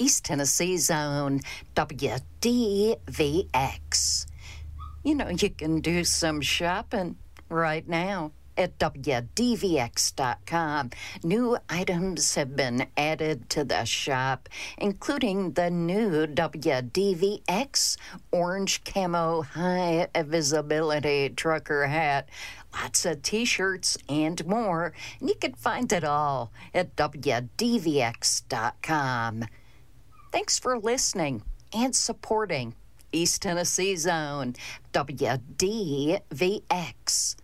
East Tennessee Zone, WDVX. You know, you can do some shopping right now at WDVX.com. New items have been added to the shop, including the new WDVX orange camo high visibility trucker hat, lots of t-shirts and more, and you can find it all at WDVX.com. Thanks for listening and supporting East Tennessee Zone, WDVX.